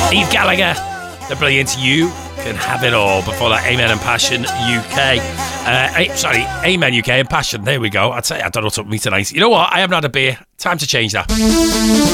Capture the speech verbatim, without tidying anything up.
Eve Gallagher, the brilliant You Can Have It All. Before that, Amen and Passion U K. Uh, sorry, Amen U K and Passion. There we go. I'd say I don't know what's up with me tonight. You know what? I haven't had a beer. Time to change that.